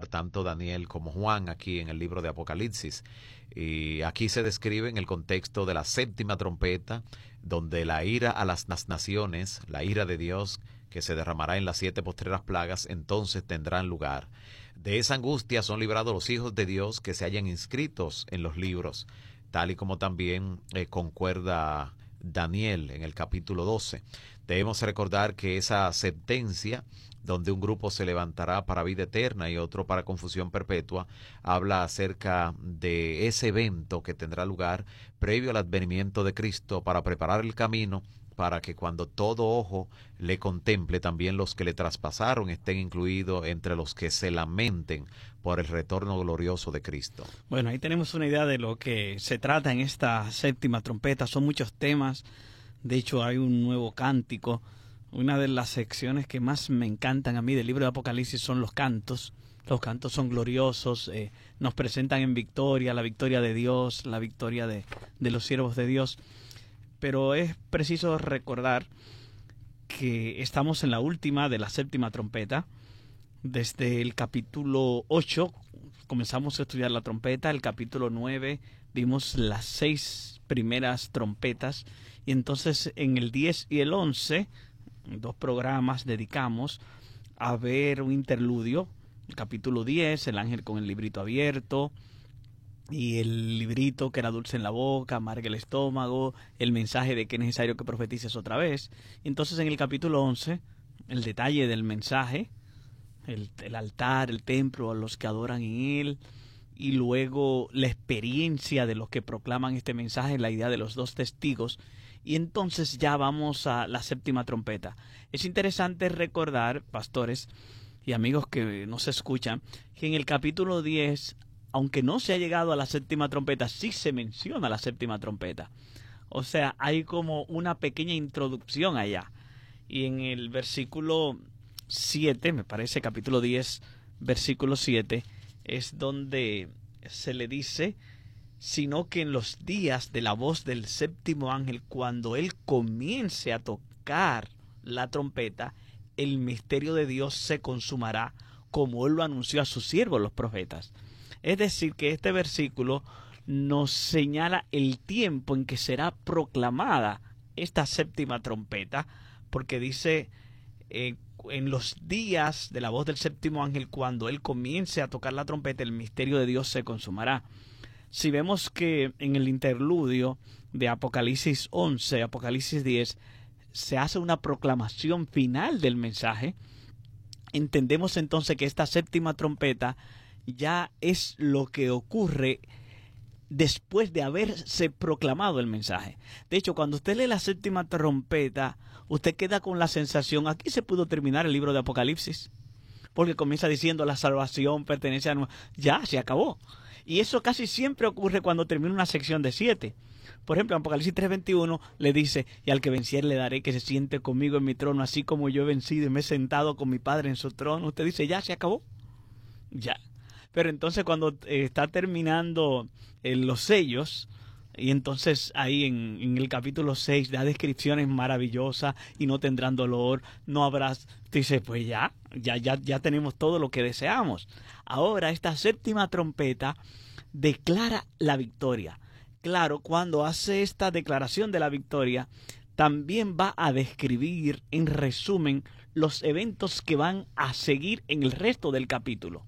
tanto Daniel como Juan aquí en el libro de Apocalipsis. Y aquí se describe en el contexto de la séptima trompeta, donde la ira a las naciones, la ira de Dios que se derramará en las 7 postreras plagas, entonces tendrán lugar. De esa angustia son librados los hijos de Dios que se hayan inscritos en los libros, tal y como también concuerda Daniel en el capítulo 12. Debemos recordar que esa sentencia, donde un grupo se levantará para vida eterna y otro para confusión perpetua, habla acerca de ese evento que tendrá lugar previo al advenimiento de Cristo para preparar el camino para que cuando todo ojo le contemple, también los que le traspasaron estén incluidos entre los que se lamenten por el retorno glorioso de Cristo. Bueno, ahí tenemos una idea de lo que se trata en esta séptima trompeta. Son muchos temas. De hecho, hay un nuevo cántico. Una de las secciones que más me encantan a mí del libro de Apocalipsis son los cantos. Los cantos son gloriosos, nos presentan en victoria, la victoria de Dios, la victoria de los siervos de Dios. Pero es preciso recordar que estamos en la última de la séptima trompeta. Desde el capítulo 8 comenzamos a estudiar la trompeta. El capítulo 9 vimos las 6 primeras trompetas. Y entonces en el 10 y el 11, 2 programas dedicamos a ver un interludio. El capítulo 10, el ángel con el librito abierto. Y el librito que era dulce en la boca, amarga el estómago, el mensaje de que es necesario que profetices otra vez. Entonces en el capítulo 11, el detalle del mensaje, el altar, el templo, a los que adoran en él, y luego la experiencia de los que proclaman este mensaje, la idea de los 2 testigos, y entonces ya vamos a la séptima trompeta. Es interesante recordar, pastores y amigos que nos escuchan, que en el capítulo 10, aunque no se ha llegado a la séptima trompeta, sí se menciona la séptima trompeta. O sea, hay como una pequeña introducción allá. Y en el versículo 7, me parece, capítulo 10, versículo 7, es donde se le dice, sino que en los días de la voz del séptimo ángel, cuando él comience a tocar la trompeta, el misterio de Dios se consumará, como él lo anunció a sus siervos los profetas. Es decir, que este versículo nos señala el tiempo en que será proclamada esta séptima trompeta, porque dice, en los días de la voz del séptimo ángel, cuando él comience a tocar la trompeta, el misterio de Dios se consumará. Si vemos que en el interludio de Apocalipsis 11, Apocalipsis 10, se hace una proclamación final del mensaje, entendemos entonces que esta séptima trompeta ya es lo que ocurre después de haberse proclamado el mensaje. De hecho, cuando usted lee la séptima trompeta, usted queda con la sensación, aquí se pudo terminar el libro de Apocalipsis, porque comienza diciendo la salvación pertenece a... Ya, se acabó. Y eso casi siempre ocurre cuando termina una sección de 7. Por ejemplo, en Apocalipsis 3:21 le dice, y al que venciere le daré que se siente conmigo en mi trono, así como yo he vencido y me he sentado con mi Padre en su trono. Usted dice, ya, se acabó. Ya. Pero entonces cuando está terminando los sellos, y entonces ahí en el capítulo 6 da descripciones maravillosas, y no tendrán dolor, no habrá... Dice, pues ya tenemos todo lo que deseamos. Ahora esta séptima trompeta declara la victoria. Claro, cuando hace esta declaración de la victoria, también va a describir en resumen los eventos que van a seguir en el resto del capítulo.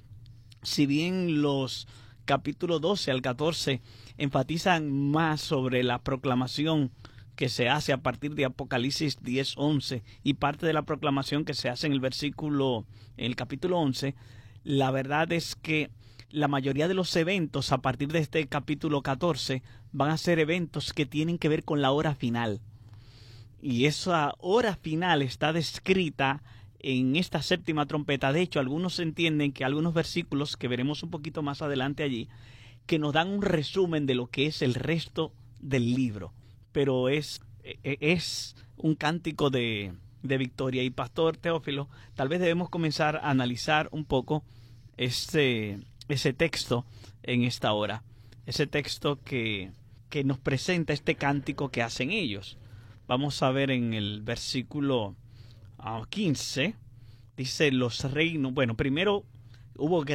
Si bien los capítulos 12 al 14 enfatizan más sobre la proclamación que se hace a partir de Apocalipsis 10:11 y parte de la proclamación que se hace en el capítulo 11, la verdad es que la mayoría de los eventos a partir de este capítulo 14 van a ser eventos que tienen que ver con la hora final. Y esa hora final está descrita en esta séptima trompeta. De hecho, algunos entienden que algunos versículos que veremos un poquito más adelante allí, que nos dan un resumen de lo que es el resto del libro. Pero es un cántico de victoria. Y Pastor Teófilo, tal vez debemos comenzar a analizar un poco ese texto en esta hora. Ese texto que nos presenta este cántico que hacen ellos. Vamos a ver en el versículo 15, dice los reinos. Bueno, primero hubo